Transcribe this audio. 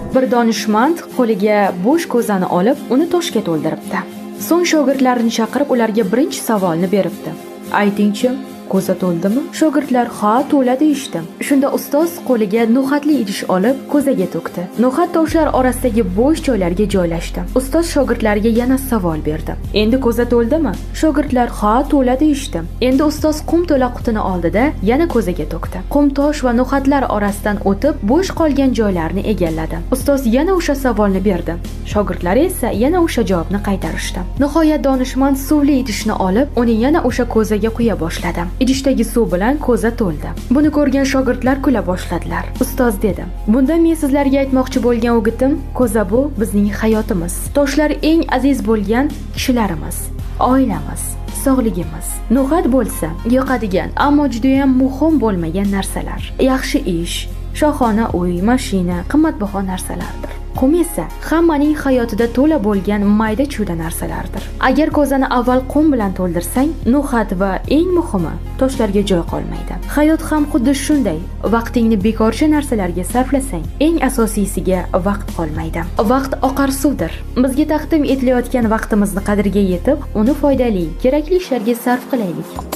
Bir donishmand qo'liga bo'sh ko'zani olib, uni toshga to'ldiribdi. So'ng shogirdlarini chaqirib, ularga birinchi savolni beribdi. Aytingchi, ko'za to'ldimi? Shogirdlar ha, to'la deyishdi. Shunda ustoz qo'liga no'xatli idish olib, ko'zaga to'kdi. No'xat toshlar orasidagi bo'sh joylarga joylashdi. Ustoz shogirdlariga yana savol berdi. Endi ko'za to'ldimi? Shogirdlar ha, to'la deyishdi. Endi ustoz qum to'la qutini oldida yana ko'zaga to'kdi. Qum tosh va no'xatlar orasidan o'tib, bo'sh qolgan joylarni egalladi. Ustoz yana o'sha savolni berdi. Shogirdlar esa yana o'sha javobni qaytarishdi. Nihoyat donishmand suvli idishni olib, uni yana o'sha ko'zaga quya boshladi. Idishdagi suv bilan ko'za to'ldi. Buni ko'rgan shogirdlar kula boshladilar. Ustoz dedi: "Bunda men sizlarga aytmoqchi bo'lgan o'gitim, ko'za bu bizning hayotimiz. Toshlar eng aziz bo'lgan kishilarimiz, oilamiz, sog'ligimiz. No'xat bo'lsa, yoqadigan, ammo juda ham muhim bo'lmagan narsalar. Yaxshi ish, shohona uy, mashina, qimmatbaho narsalardir. Qum esa hammaning hayotida to'la bo'lgan mayda-chuyda narsalardir. Agar ko'zani avval qum bilan to'ldirsang, no'xat va eng muhimi, toshlarga joy qolmaydi. Hayot ham xuddi shunday. Vaqtingni bekorchi narsalarga sarflasang, eng asosiysiga vaqt qolmaydi. Vaqt oqar suvdir. Bizga taqdim etilayotgan vaqtimizni qadriga yetib, uni foydali, kerakli ishlarga sarf qilaylik."